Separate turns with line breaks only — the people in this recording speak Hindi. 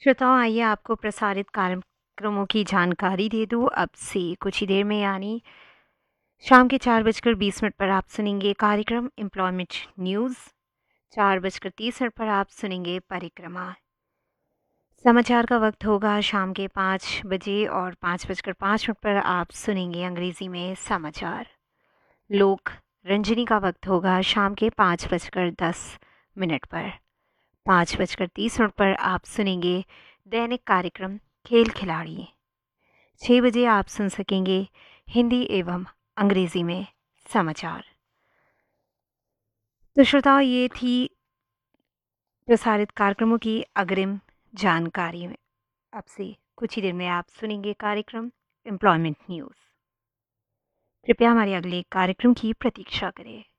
श्रोताओं, आइए आपको प्रसारित कार्यक्रमों की जानकारी दे दूँ। अब से कुछ ही देर में यानी शाम के 4:20 पर आप सुनेंगे कार्यक्रम एम्प्लॉयमेंट न्यूज़। 4:30 पर आप सुनेंगे परिक्रमा। समाचार का वक्त होगा शाम के 5 बजे और 5:05 पर आप सुनेंगे अंग्रेज़ी में समाचार। लोक रंजनी का वक्त होगा शाम के 5:10 पर। 5:30 पर आप सुनेंगे दैनिक कार्यक्रम खेल खिलाड़ी। 6 बजे आप सुन सकेंगे हिंदी एवं अंग्रेजी में समाचार। तो श्रोताओं, ये थी प्रसारित कार्यक्रमों की अग्रिम जानकारी। अब से कुछ ही देर में आप सुनेंगे कार्यक्रम एम्प्लॉयमेंट न्यूज़। कृपया हमारे अगले कार्यक्रम की प्रतीक्षा करें।